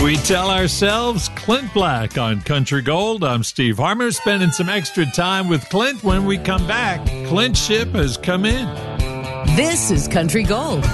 We tell ourselves Clint Black on Country Gold. I'm Steve Harmer, spending some extra time with Clint. When we come back, Clint's ship has come in. This is Country Gold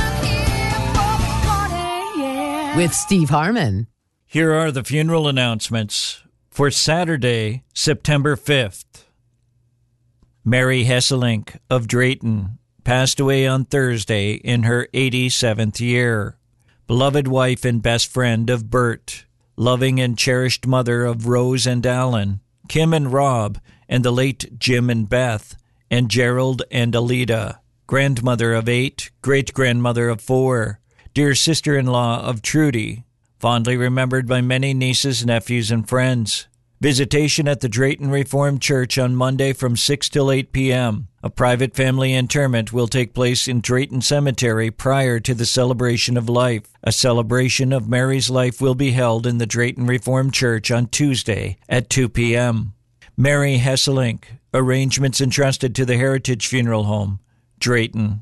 with Steve Harmon. Here are the funeral announcements for Saturday, September 5th. Mary Hesselink of Drayton passed away on Thursday in her 87th year. Beloved wife and best friend of Bert, loving and cherished mother of Rose and Alan, Kim and Rob, and the late Jim and Beth, and Gerald and Alida, grandmother of 8, great-grandmother of 4, dear sister-in-law of Trudy, fondly remembered by many nieces, nephews, and friends. Visitation at the Drayton Reformed Church on Monday from 6 till 8 p.m. A private family interment will take place in Drayton Cemetery prior to the celebration of life. A celebration of Mary's life will be held in the Drayton Reformed Church on Tuesday at 2 p.m. Mary Hesselink. Arrangements entrusted to the Heritage Funeral Home, Drayton.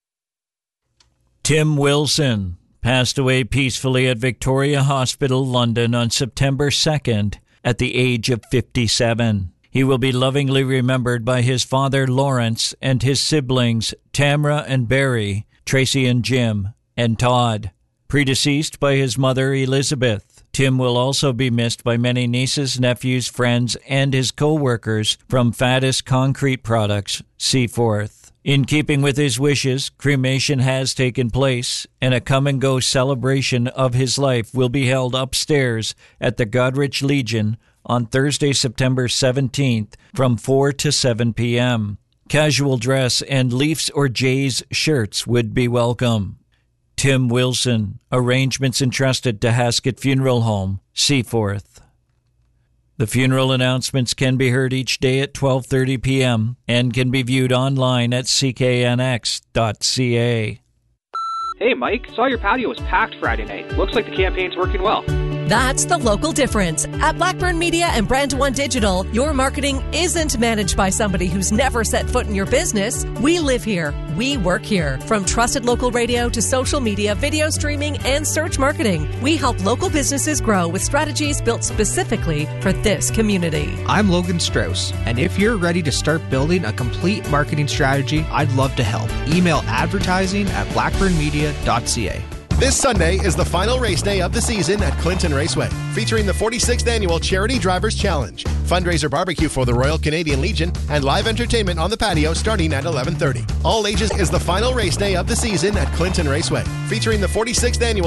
Tim Wilson passed away peacefully at Victoria Hospital, London on September 2nd. At the age of 57. He will be lovingly remembered by his father, Lawrence, and his siblings, Tamra and Barry, Tracy and Jim, and Todd. Predeceased by his mother, Elizabeth. Tim will also be missed by many nieces, nephews, friends, and his co-workers from Faddis Concrete Products, Seaforth. In keeping with his wishes, cremation has taken place, and a come-and-go celebration of his life will be held upstairs at the Goderich Legion on Thursday, September 17th from 4 to 7 p.m. Casual dress and Leafs or Jays shirts would be welcome. Tim Wilson. Arrangements entrusted to Haskett Funeral Home, Seaforth. The funeral announcements can be heard each day at 12:30 p.m. and can be viewed online at cknx.ca. Hey, Mike, saw your patio was packed Friday night. Looks like the campaign's working well. That's the local difference. At Blackburn Media and Brand One Digital, your marketing isn't managed by somebody who's never set foot in your business. We live here. We work here. From trusted local radio to social media, video streaming, and search marketing, we help local businesses grow with strategies built specifically for this community. I'm Logan Strauss, and if you're ready to start building a complete marketing strategy, I'd love to help. Email advertising@blackburnmedia.ca. This Sunday is the final race day of the season at Clinton Raceway, featuring the 46th Annual Charity Drivers Challenge, fundraiser barbecue for the Royal Canadian Legion, and live entertainment on the patio starting at 11:30. All ages is the final race day of the season at Clinton Raceway, featuring the 46th Annual